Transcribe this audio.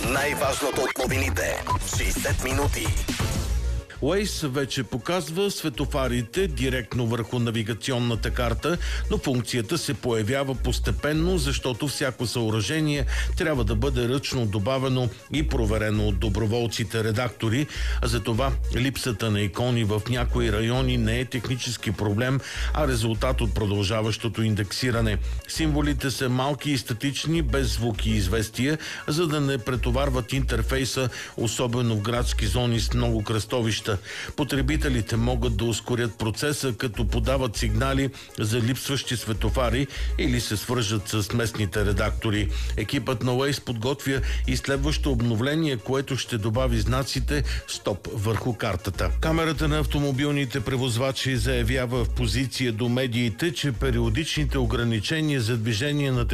Най-важното от новините. 60 минути. Waze вече показва светофарите директно върху навигационната карта, но функцията се появява постепенно, защото всяко съоръжение трябва да бъде ръчно добавено и проверено от доброволците редактори. А затова липсата на икони в някои райони не е технически проблем, а резултат от продължаващото индексиране. Символите са малки и статични, без звуки и известия, за да не претоварват интерфейса, особено в градски зони с много кръстовища. Потребителите могат да ускорят процеса, като подават сигнали за липсващи светофари или се свържат с местните редактори. Екипът на Waze подготвя и следващо обновление, което ще добави знаците «Стоп» върху картата. Камерата на автомобилните превозвачи заявява в позиция до медиите, че периодичните ограничения за движение на